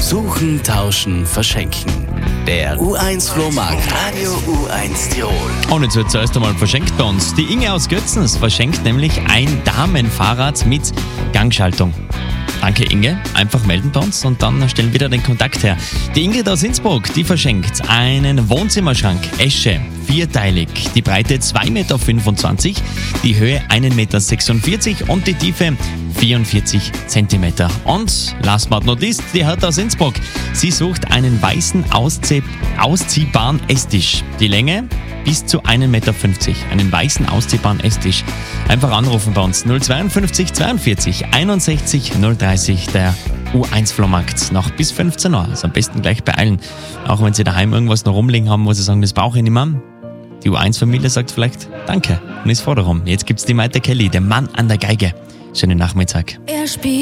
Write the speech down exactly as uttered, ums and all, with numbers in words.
Suchen, tauschen, verschenken. Der U eins Flohmarkt Radio U eins Tirol. Und jetzt wird zuerst einmal verschenkt bei uns. Die Inge aus Götzens verschenkt nämlich ein Damenfahrrad mit Gangschaltung. Danke Inge, einfach melden bei uns und dann stellen wir wieder den Kontakt her. Die Ingrid aus Innsbruck, die verschenkt einen Wohnzimmerschrank, Esche, vierteilig, die Breite zwei Meter fünfundzwanzig, die Höhe ein Meter sechsundvierzig und die Tiefe vierundvierzig Zentimeter. Und last but not least, die Hertha aus Innsbruck. Sie sucht einen weißen Auszieh- ausziehbaren Esstisch. Die Länge bis zu ein Meter fünfzig. Einen weißen ausziehbaren Esstisch. Einfach anrufen bei uns. null zweiundfünfzig zweiundvierzig einundsechzig null dreißig, der U eins Flohmarkt. Noch bis fünfzehn Uhr. Also am besten gleich beeilen. Auch wenn Sie daheim irgendwas noch rumliegen haben, wo Sie sagen, das brauche ich nicht mehr. Die U eins Familie sagt vielleicht Danke und ist froh darum. Jetzt gibt's die Maite Kelly, der Mann an der Geige. Schönen Nachmittag. Er spielt